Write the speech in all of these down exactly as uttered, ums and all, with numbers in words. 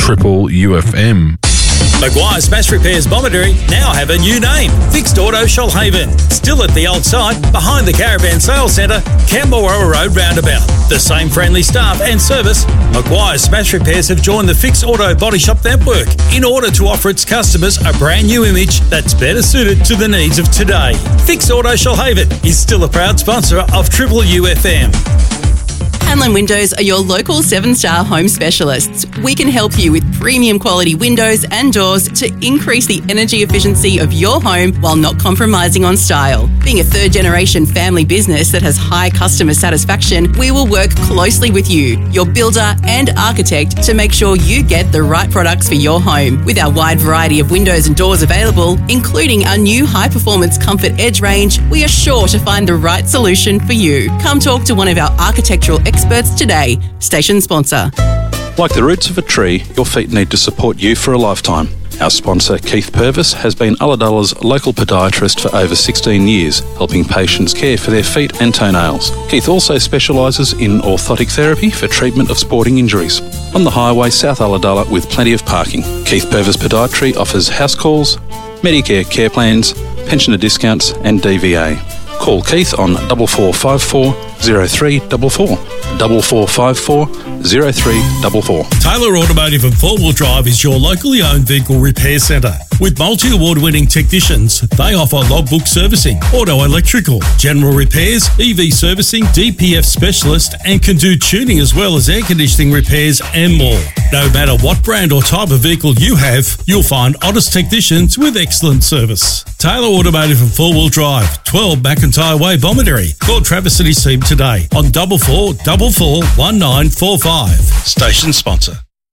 Triple U F M. Maguire Smash Repairs Bomaderry now have a new name, Fixed Auto Shoalhaven. Still at the old site, behind the Caravan Sales Centre, Camberwell Road roundabout. The same friendly staff and service, Maguire Smash Repairs have joined the Fixed Auto Body Shop network in order to offer its customers a brand new image that's better suited to the needs of today. Fixed Auto Shoalhaven is still a proud sponsor of Triple U F M. Hanlon Windows are your local seven-star home specialists. We can help you with premium quality windows and doors to increase the energy efficiency of your home while not compromising on style. Being a third-generation family business that has high customer satisfaction, we will work closely with you, your builder and architect, to make sure you get the right products for your home. With our wide variety of windows and doors available, including our new high-performance Comfort Edge range, we are sure to find the right solution for you. Come talk to one of our architectural experts today. Station sponsor. Like the roots of a tree, your feet need to support you for a lifetime. Our sponsor, Keith Purvis, has been Ulladulla's local podiatrist for over sixteen years, helping patients care for their feet and toenails. Keith also specialises in orthotic therapy for treatment of sporting injuries. On the highway, South Ulladulla, with plenty of parking. Keith Purvis Podiatry offers house calls, Medicare care plans, pensioner discounts and D V A. Call Keith on double four five four zero three four four, double four five four zero three four four. Taylor Automotive and Four Wheel Drive is your locally owned vehicle repair centre. With multi-award-winning technicians, they offer logbook servicing, auto electrical, general repairs, E V servicing, D P F specialist, and can do tuning as well as air conditioning repairs and more. No matter what brand or type of vehicle you have, you'll find honest technicians with excellent service. Taylor Automotive and Four Wheel Drive, twelve McIntyre Way, Bomaderry. Call Travis and his team today on double four double four one nine four five. Station sponsor.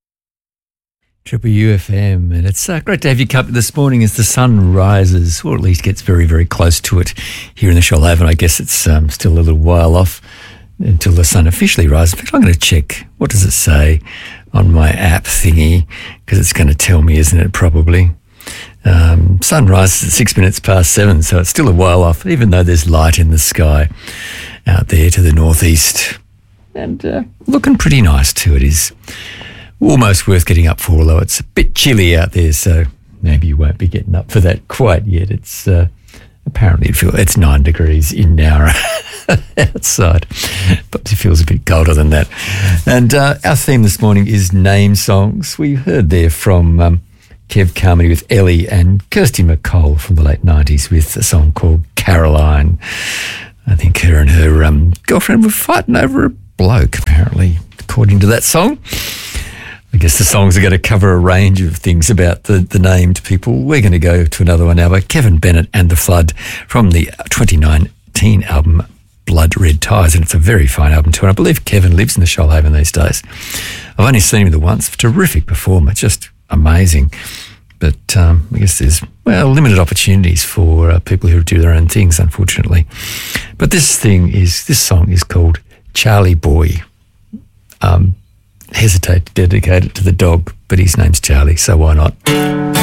Triple U F M, and it's uh, great to have you company this morning as the sun rises, or at least gets very, very close to it here in the Shoalhaven. I guess it's um, still a little while off until the sun officially rises. In fact, I'm going to check, what does it say on my app thingy, because it's going to tell me, isn't it, probably. Um, sun rises at six minutes past seven, so it's still a while off, even though there's light in the sky out there to the northeast. And uh, looking pretty nice too, it is. Almost worth getting up for, although it's a bit chilly out there, so maybe you won't be getting up for that quite yet. It's uh, apparently it feels, it's nine degrees in now outside, but it feels a bit colder than that. And uh, our theme this morning is name songs. We heard there from um, Kev Carmody with Ellie and Kirsty McCall from the late nineties with a song called Caroline. I think her and her um, girlfriend were fighting over a bloke, apparently, according to that song. I guess the songs are going to cover a range of things about the, the named people. We're going to go to another one now by Kevin Bennett and The Flood from the twenty nineteen album Blood Red Ties, and it's a very fine album too. And I believe Kevin lives in the Shoalhaven these days. I've only seen him the once. Terrific performer, just amazing. But um, I guess there's, well, limited opportunities for uh, people who do their own things, unfortunately. But this thing is, this song is called Charlie Boy. Um, hesitate to dedicate it to the dog, but his name's Charlie, so why not?